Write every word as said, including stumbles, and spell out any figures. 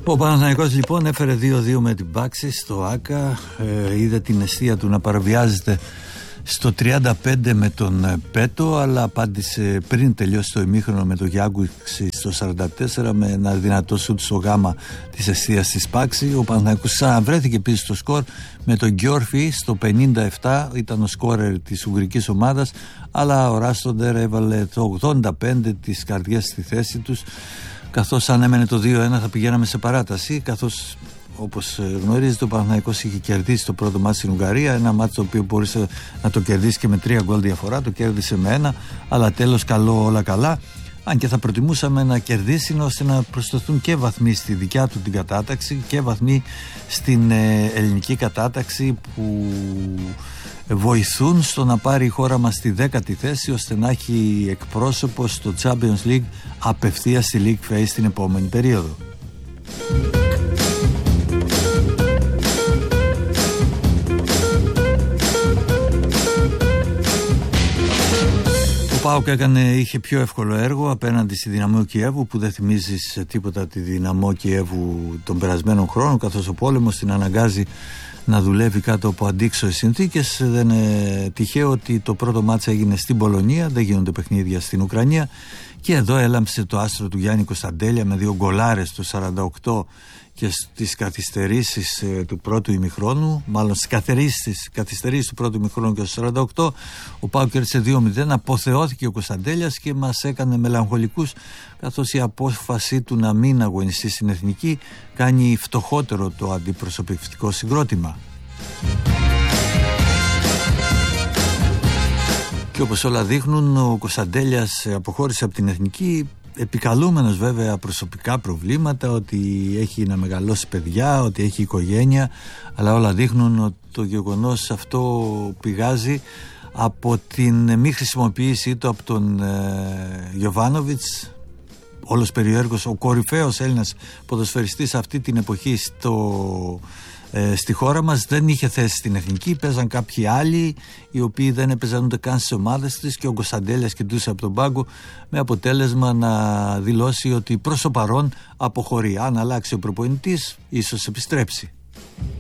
Ο Παναθηναϊκός λοιπόν έφερε δύο δύο με την Πάξη στο ΆΚΑ, ε, είδε την αιστεία του να παραβιάζεται στο τριάντα πέντε με τον Πέτο, αλλά απάντησε πριν τελειώσει το ημίχρονο με τον Γιάνγκουξη στο σαράντα τέσσερα με ένα δυνατό σουτ στο γάμα της αιστείας της Πάξη. Ο Παναθηναϊκός ξαναβρέθηκε πίσω στο σκορ με τον Γκιόρφι στο πενήντα επτά, ήταν ο σκόρερ της ουγγρικής ομάδας, αλλά ο Ράστοντερ έβαλε το ογδόντα πέντε τις καρδιές στη θέση τους, καθώς αν έμενε το δύο ένα θα πηγαίναμε σε παράταση, καθώς όπως γνωρίζετε ο Παναθηναϊκός είχε κερδίσει το πρώτο μάτι στην Ουγγαρία, ένα μάτι το οποίο μπορούσε να το κερδίσει και με τρία γκολ διαφορά, το κέρδισε με ένα, αλλά τέλος καλό όλα καλά, αν και θα προτιμούσαμε να κερδίσει ώστε να προσθεθούν και βαθμοί στη δικιά του την κατάταξη και βαθμοί στην ελληνική κατάταξη που βοηθούν στο να πάρει η χώρα μας στη δέκατη θέση, ώστε να έχει εκπρόσωπο στο Champions League απευθείας στη League Phase την επόμενη περίοδο. Ο ΠΑΟΚ έκανε, είχε πιο εύκολο έργο απέναντι στη Δυναμό Κιέβου, που δεν θυμίζει σε τίποτα τη Δυναμό Κιέβου των περασμένων χρόνων, καθώς ο πόλεμος την αναγκάζει να δουλεύει κάτω από αντίξωες συνθήκες. Δεν είναι τυχαίο ότι το πρώτο μάτς έγινε στην Πολωνία, δεν γίνονται παιχνίδια στην Ουκρανία, και εδώ έλαμψε το άστρο του Γιάννη Κωνσταντέλια με δύο γκολάρες το σαράντα οκτώ και στις καθυστερήσεις ε, του πρώτου ημιχρόνου, μάλλον στις καθυστερήσεις του πρώτου ημιχρόνου και στο σαράντα οκτώ, ο ΠΑΟΚ κέρδισε δύο μηδέν, αποθεώθηκε ο Κωνσταντέλιας και μας έκανε μελαγχολικούς, καθώς η απόφαση του να μην αγωνιστεί στην Εθνική κάνει φτωχότερο το αντιπροσωπευτικό συγκρότημα. Και όπως όλα δείχνουν, ο Κωνσταντέλιας αποχώρησε από την Εθνική, επικαλούμενος βέβαια προσωπικά προβλήματα, ότι έχει να μεγαλώσει παιδιά, ότι έχει οικογένεια, αλλά όλα δείχνουν ότι το γεγονός αυτό πηγάζει από την μη χρησιμοποίησή του από τον ε, Γιοβάνοβιτς, όλος περιέργως ο κορυφαίος Έλληνας ποδοσφαιριστής αυτή την εποχή στο, ε, στη χώρα μας, δεν είχε θέση στην Εθνική. Παίζαν κάποιοι άλλοι οι οποίοι δεν έπαιζαν ούτε καν στις ομάδες της και ο Κωνσταντέλιας κοιτούσε από τον πάγκο, με αποτέλεσμα να δηλώσει ότι προς το παρόν αποχωρεί. Αν αλλάξει ο προπονητής ίσως επιστρέψει.